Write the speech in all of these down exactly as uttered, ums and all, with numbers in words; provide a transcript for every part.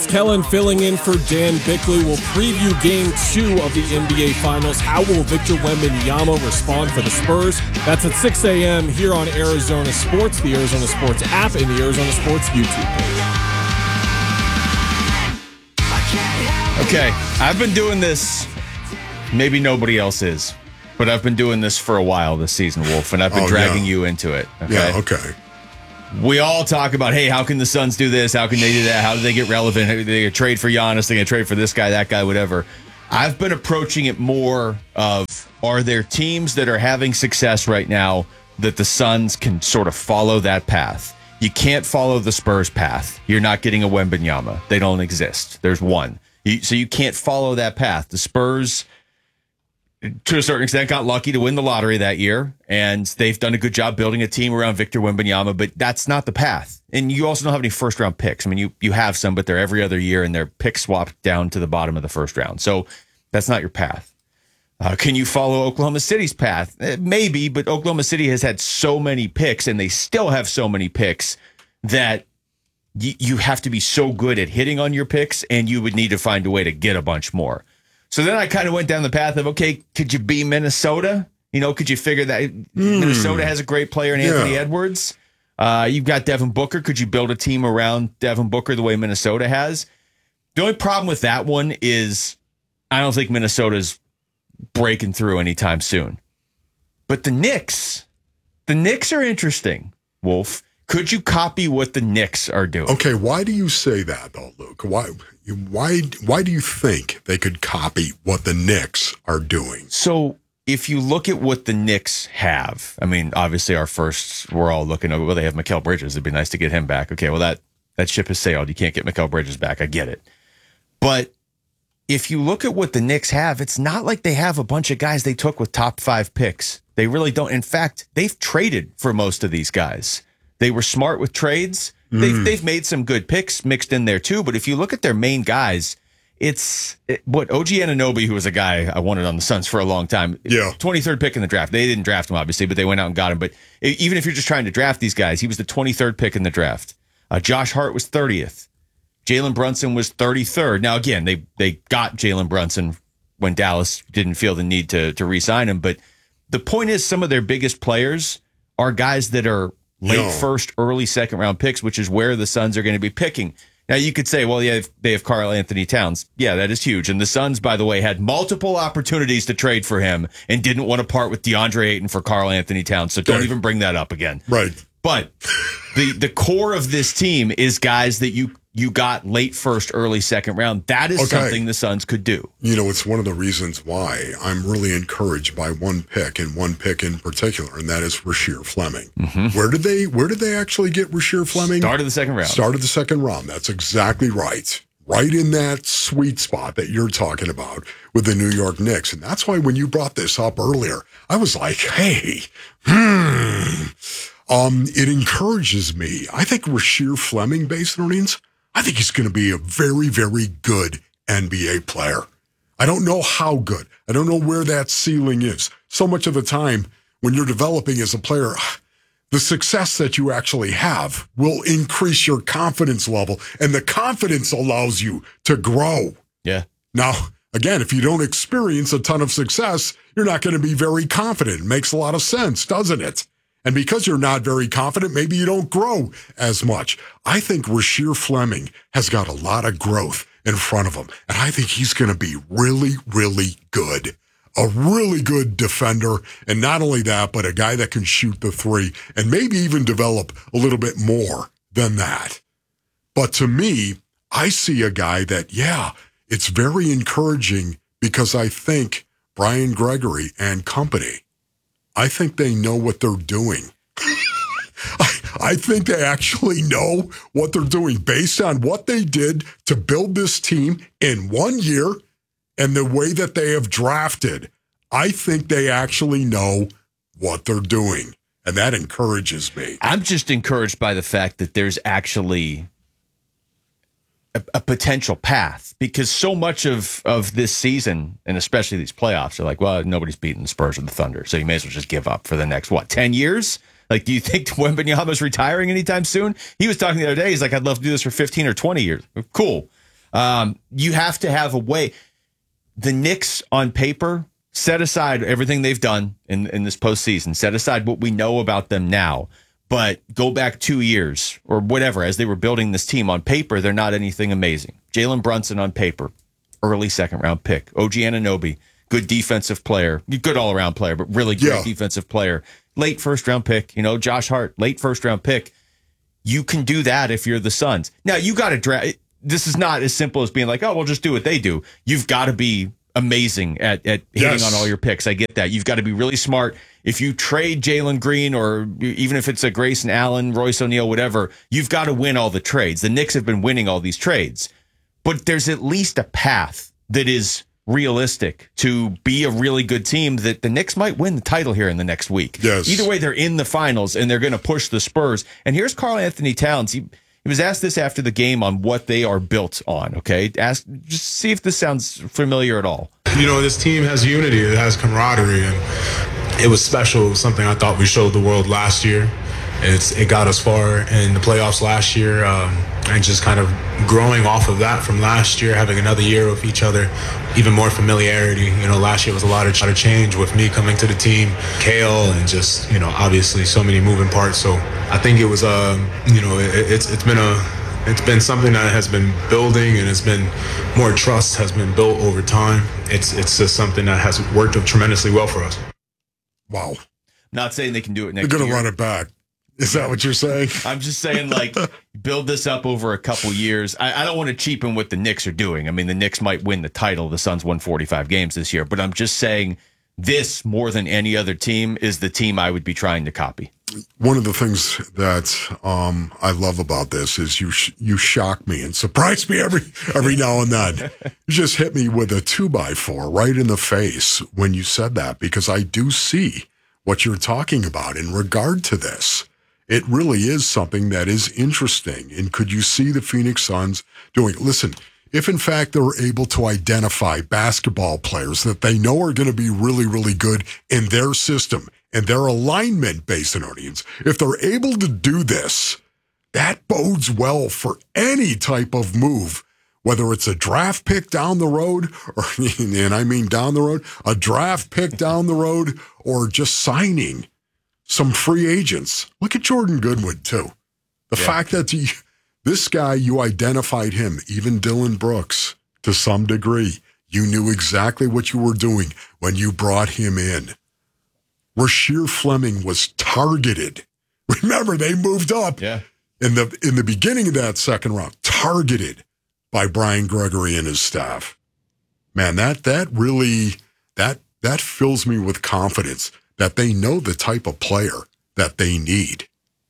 Kellen filling in for Dan Bickley. We'll preview game two of the N B A Finals. How will Victor Wembanyama respond for the Spurs? That's at six a.m. here on Arizona Sports, the Arizona Sports app, and the Arizona Sports YouTube page. Okay, I've been doing this, maybe nobody else is, but I've been doing this for a while this season, Wolf, and I've been oh, dragging yeah. you into it. Okay? Yeah, okay. We all talk about, hey, how can the Suns do this? How can they do that? How do they get relevant? How do they get trade for Giannis? They get trade for this guy, that guy, whatever. I've been approaching it more of, are there teams that are having success right now that the Suns can sort of follow that path? You can't follow the Spurs path. You're not getting a Wembanyama. They don't exist. There's one. You, so you can't follow that path. The Spurs, to a certain extent, got lucky to win the lottery that year, and they've done a good job building a team around Victor Wembanyama, but that's not the path. And you also don't have any first-round picks. I mean, you, you have some, but they're every other year, and they're pick swapped down to the bottom of the first round. So that's not your path. Uh, can you follow Oklahoma City's path? Eh, maybe, but Oklahoma City has had so many picks, and they still have so many picks that y- you have to be so good at hitting on your picks, and you would need to find a way to get a bunch more. So then I kind of went down the path of, okay, could you be Minnesota? You know, could you figure that mm. Minnesota has a great player in Anthony yeah. Edwards? Uh, you've got Devin Booker. Could you build a team around Devin Booker the way Minnesota has? The only problem with that one is I don't think Minnesota's breaking through anytime soon. But the Knicks, the Knicks are interesting, Wolf. Could you copy what the Knicks are doing? Okay, why do you say that, though, Luke? Why, why, why do you think they could copy what the Knicks are doing? So if you look at what the Knicks have, I mean, obviously our first, we're all looking over, well, they have Mikal Bridges. It'd be nice to get him back. Okay, well, that, that ship has sailed. You can't get Mikal Bridges back. I get it. But if you look at what the Knicks have, it's not like they have a bunch of guys they took with top five picks. They really don't. In fact, they've traded for most of these guys. They were smart with trades. Mm. They've, they've made some good picks mixed in there too. But if you look at their main guys, it's it, what O G Anunoby, who was a guy I wanted on the Suns for a long time. Yeah. twenty-third pick in the draft. They didn't draft him, obviously, but they went out and got him. But even if you're just trying to draft these guys, he was the twenty-third pick in the draft. Uh, Josh Hart was thirtieth. Jalen Brunson was thirty-third. Now, again, they they got Jalen Brunson when Dallas didn't feel the need to to re-sign him. But the point is, some of their biggest players are guys that are late no. first, early second round picks, which is where the Suns are going to be picking. Now, you could say, well, yeah, they have Karl Anthony Towns. Yeah, that is huge. And the Suns, by the way, had multiple opportunities to trade for him and didn't want to part with DeAndre Ayton for Karl Anthony Towns. So don't right. even bring that up again. Right. But the the core of this team is guys that you you got late first, early second round. That is okay. something the Suns could do. You know, it's one of the reasons why I'm really encouraged by one pick and one pick in particular, and that is Rasheer Fleming. Mm-hmm. Where did they where did they actually get Rasheer Fleming? Start of the second round. Start of the second round. That's exactly right. Right in that sweet spot that you're talking about with the New York Knicks. And that's why when you brought this up earlier, I was like, hey, hmm. Um, it encourages me. I think Rasheer Fleming, base earnings, I think he's going to be a very, very good N B A player. I don't know how good. I don't know where that ceiling is. So much of the time when you're developing as a player, the success that you actually have will increase your confidence level, and the confidence allows you to grow. Yeah. Now, again, if you don't experience a ton of success, you're not going to be very confident. It makes a lot of sense, doesn't it? And because you're not very confident, maybe you don't grow as much. I think Rasheer Fleming has got a lot of growth in front of him. And I think he's going to be really, really good. A really good defender. And not only that, but a guy that can shoot the three and maybe even develop a little bit more than that. But to me, I see a guy that, yeah, it's very encouraging because I think Brian Gregory and company, I think they know what they're doing. I, I think they actually know what they're doing based on what they did to build this team in one year and the way that they have drafted. I think they actually know what they're doing, and that encourages me. I'm just encouraged by the fact that there's actually a, a potential path, because so much of, of this season, and especially these playoffs, are like, well, nobody's beating the Spurs or the Thunder, so you may as well just give up for the next, what, ten years? Like, do you think Wembanyama's retiring anytime soon? He was talking the other day, he's like, I'd love to do this for fifteen or twenty years. Cool. Um, you have to have a way. The Knicks on paper, set aside everything they've done in, in this postseason, set aside what we know about them now, but go back two years or whatever, as they were building this team on paper, they're not anything amazing. Jalen Brunson on paper, early second round pick. O G Anunoby, good defensive player, good all around player, but really great yeah. defensive player. Late first round pick, you know, Josh Hart, late first round pick. You can do that if you're the Suns. Now, you got to draft. This is not as simple as being like, oh, we'll just do what they do. You've got to be amazing at, at hitting yes. on all your picks. I get that. You've got to be really smart. If you trade Jalen Green, or even if it's a Grayson Allen, Royce O'Neal, whatever, you've got to win all the trades. The Knicks have been winning all these trades. But there's at least a path that is realistic to be a really good team that the Knicks might win the title here in the next week. Yes. Either way, they're in the finals and they're going to push the Spurs. And here's Karl Anthony Towns. He, he was asked this after the game on what they are built on. Okay. Ask, just see if this sounds familiar at all. You know, this team has unity. It has camaraderie. And it was special. It was something I thought we showed the world last year. It's It got us far in the playoffs last year. Um, and just kind of growing off of that from last year, having another year with each other, even more familiarity. You know, last year was a lot of, lot of change with me coming to the team, Kale, and just, you know, obviously so many moving parts. So I think it was, um, you know, it, it's it's been a, it's been something that has been building, and it's been more trust has been built over time. It's it's just something that has worked tremendously well for us. Wow. Not saying they can do it next year. They're going to run it back. Is that what you're saying? I'm just saying, like, build this up over a couple years. I, I don't want to cheapen what the Knicks are doing. I mean, the Knicks might win the title. The Suns won forty-five games this year. But I'm just saying this, more than any other team, is the team I would be trying to copy. One of the things that um, I love about this is you sh- you shock me and surprise me every every now and then. You just hit me with a two by four right in the face when you said that, because I do see what you're talking about in regard to this. It really is something that is interesting. And could you see the Phoenix Suns doing it? Listen, if in fact they're able to identify basketball players that they know are going to be really, really good in their system and their alignment based on audience, if they're able to do this, that bodes well for any type of move, whether it's a draft pick down the road, or, and I mean down the road, a draft pick down the road, or just signing some free agents. Look at Jordan Goodwin, too. The yeah. fact that he, this guy, you identified him, even Dylan Brooks, to some degree. You knew exactly what you were doing when you brought him in. Rasheer Fleming was targeted. Remember, they moved up yeah. in the in the beginning of that second round, targeted by Brian Gregory and his staff. Man, that that really, that that fills me with confidence that they know the type of player that they need.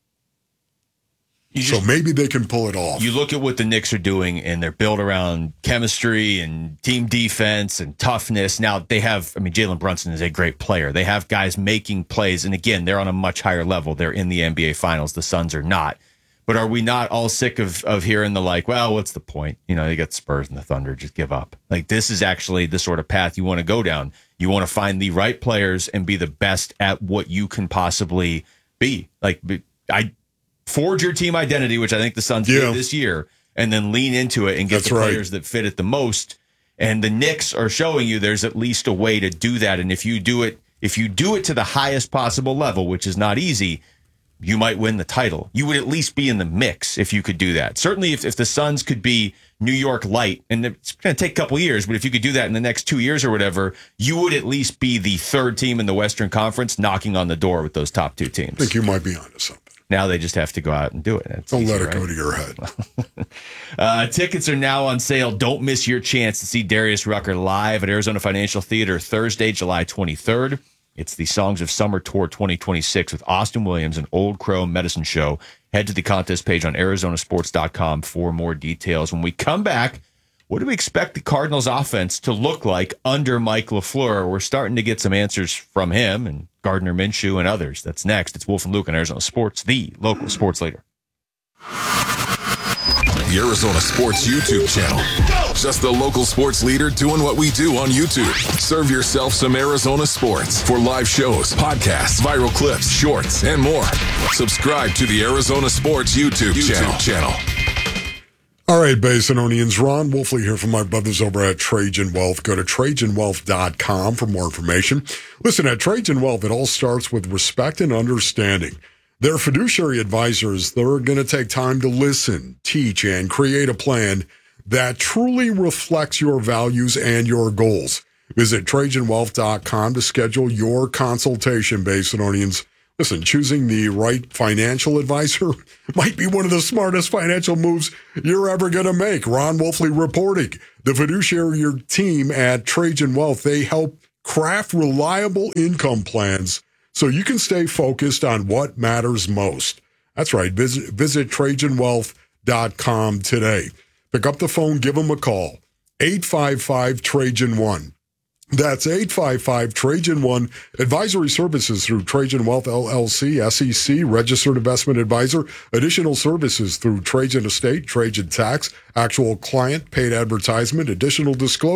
You so just, maybe they can pull it off. You look at what the Knicks are doing, and they're built around chemistry and team defense and toughness. Now, they have, I mean, Jalen Brunson is a great player. They have guys making plays, and again, they're on a much higher level. They're in the N B A Finals. The Suns are not. But are we not all sick of of hearing the like, well, what's the point? You know, you got Spurs and the Thunder, just give up. Like, this is actually the sort of path you want to go down. You want to find the right players and be the best at what you can possibly be. Like, I forge your team identity, which I think the Suns yeah. did this year, and then lean into it and get That's the right. players that fit it the most. And the Knicks are showing you there's at least a way to do that. And if you do it, if you do it to the highest possible level, which is not easy, you might win the title. You would at least be in the mix if you could do that. Certainly if, if the Suns could be New York light, and it's going to take a couple years, but if you could do that in the next two years or whatever, you would at least be the third team in the Western Conference knocking on the door with those top two teams. I think you might be onto something. Now they just have to go out and do it. That's Don't easy, let it right? go to your head. uh, tickets are now on sale. Don't miss your chance to see Darius Rucker live at Arizona Financial Theater Thursday, July twenty-third. It's the Songs of Summer Tour twenty twenty-six with Austin Williams and Old Crow Medicine Show. Head to the contest page on Arizona Sports dot com for more details. When we come back, what do we expect the Cardinals offense to look like under Mike LaFleur? We're starting to get some answers from him and Gardner Minshew and others. That's next. It's Wolf and Luke on Arizona Sports, the local sports leader. The Arizona Sports YouTube channel. Just the local sports leader doing what we do on YouTube. Serve yourself some Arizona sports for live shows, podcasts, viral clips, shorts, and more. Subscribe to the Arizona Sports YouTube, YouTube channel. channel. All right, Basinonians, Ron Wolfley here from my brothers over at Trajan Wealth. Go to Trajan Wealth dot com for more information. Listen, at Trajan Wealth, it all starts with respect and understanding. They're fiduciary advisors. They're going to take time to listen, teach, and create a plan that truly reflects your values and your goals. Visit Trajan Wealth dot com to schedule your consultation, Basinonians. Listen, choosing the right financial advisor might be one of the smartest financial moves you're ever going to make. Ron Wolfley reporting. The fiduciary team at Trajan Wealth, they help craft reliable income plans so you can stay focused on what matters most. That's right. Visit, visit Trajan Wealth dot com today. Pick up the phone, give them a call. eight five five Trajan one. That's eight five five Trajan one. Advisory services through Trajan Wealth L L C, S E C, registered investment advisor. Additional services through Trajan Estate, Trajan Tax, actual client, paid advertisement, additional disclosure.